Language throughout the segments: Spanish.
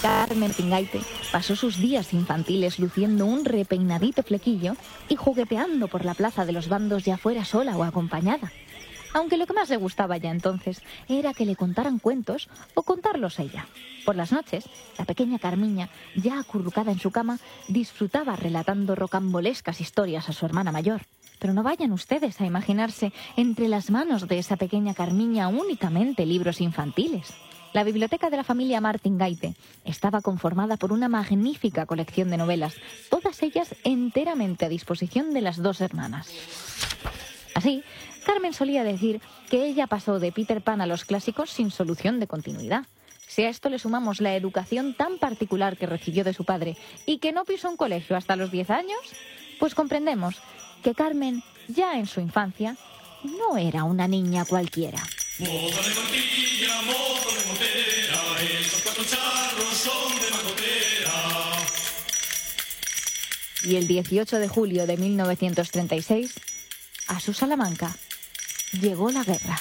Carmen Martingaite pasó sus días infantiles luciendo un repeinadito flequillo y jugueteando por la plaza de los Bandos, ya fuera sola o acompañada. Aunque lo que más le gustaba ya entonces era que le contaran cuentos o contarlos ella. Por las noches, la pequeña Carmiña, ya acurrucada en su cama, disfrutaba relatando rocambolescas historias a su hermana mayor. Pero no vayan ustedes a imaginarse entre las manos de esa pequeña Carmiña únicamente libros infantiles. La biblioteca de la familia Martingaite estaba conformada por una magnífica colección de novelas, todas ellas enteramente a disposición de las dos hermanas. Así, Carmen solía decir que ella pasó de Peter Pan a los clásicos sin solución de continuidad. Si a esto le sumamos la educación tan particular que recibió de su padre y que no pisó un colegio hasta los 10 años, pues comprendemos que Carmen, ya en su infancia, no era una niña cualquiera. Moza de mantilla, moza de montera, esos 4 charros son de macotera. Y el 18 de julio de 1936, a su Salamanca llegó la guerra.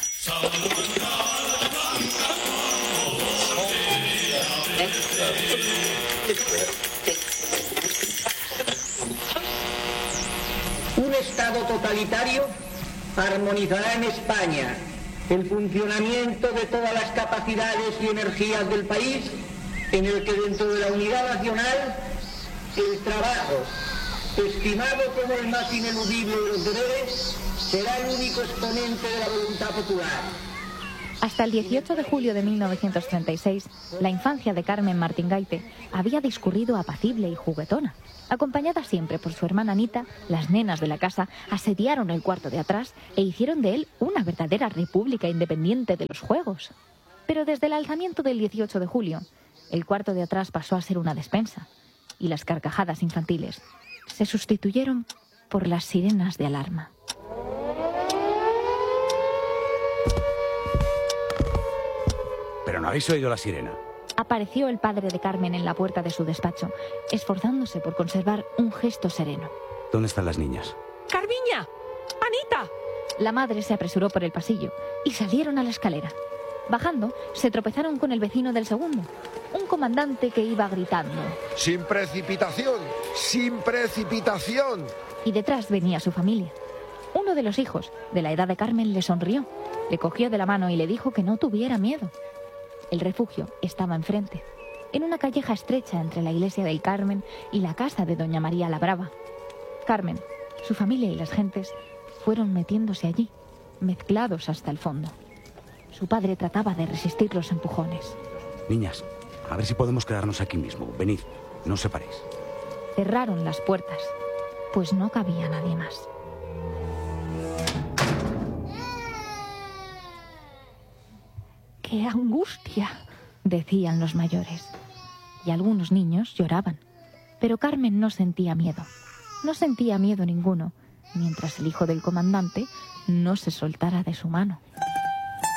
Un Estado totalitario armonizará en España el funcionamiento de todas las capacidades y energías del país, en el que dentro de la unidad nacional el trabajo, estimado como el más ineludible de los deberes, será el único exponente de la voluntad popular. Hasta el 18 de julio de 1936, la infancia de Carmen Martingaite había discurrido apacible y juguetona. Acompañada siempre por su hermana Anita, las nenas de la casa asediaron el cuarto de atrás e hicieron de él una verdadera república independiente de los juegos. Pero desde el alzamiento del 18 de julio, el cuarto de atrás pasó a ser una despensa y las carcajadas infantiles se sustituyeron por las sirenas de alarma. ¿Pero no habéis oído la sirena? Apareció el padre de Carmen en la puerta de su despacho, esforzándose por conservar un gesto sereno. ¿Dónde están las niñas? ¡Carmiña! ¡Anita! La madre se apresuró por el pasillo y salieron a la escalera. Bajando, se tropezaron con el vecino del segundo, un comandante que iba gritando: ¡Sin precipitación! ¡Sin precipitación! Y detrás venía su familia. Uno de los hijos, de la edad de Carmen, le sonrió, le cogió de la mano y le dijo que no tuviera miedo. El refugio estaba enfrente, en una calleja estrecha entre la iglesia del Carmen y la casa de doña María la Brava. Carmen, su familia y las gentes fueron metiéndose allí, mezclados hasta el fondo. Su padre trataba de resistir los empujones. Niñas, a ver si podemos quedarnos aquí mismo. Venid, no os separéis. Cerraron las puertas, pues no cabía nadie más. ¡Qué angustia!, decían los mayores. Y algunos niños lloraban. Pero Carmen no sentía miedo. No sentía miedo ninguno, mientras el hijo del comandante no se soltara de su mano.